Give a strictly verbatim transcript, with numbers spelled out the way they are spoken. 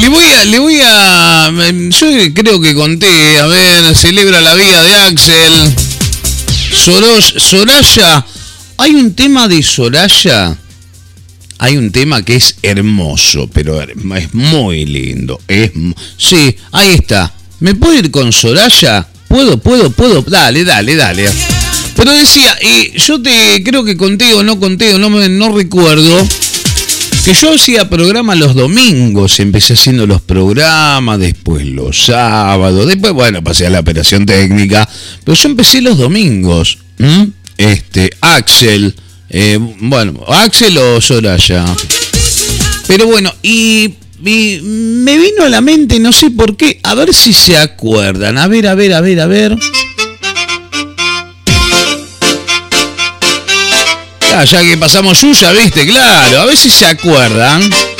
Le voy a, le voy a, yo creo que conté, a ver, celebra la vida de Axel. Soros, Soraya, hay un tema de Soraya, hay un tema que es hermoso, pero es muy lindo. Es, sí, ahí está. ¿Me puedo ir con Soraya? ¿Puedo, puedo, puedo? Dale, dale, dale. Pero decía, y yo te creo que conté o no conté o no, me, no recuerdo, que yo hacía programas los domingos, empecé haciendo los programas, después los sábados, después, bueno, pasé a la operación técnica, pero yo empecé los domingos. ¿Mm? Este, Axel, eh, bueno, Axel o Soraya. Pero bueno, y, y me vino a la mente, no sé por qué, a ver si se acuerdan, a ver, a ver, a ver, a ver. Ah, ya que pasamos Yuya, viste, claro, a ver si se acuerdan.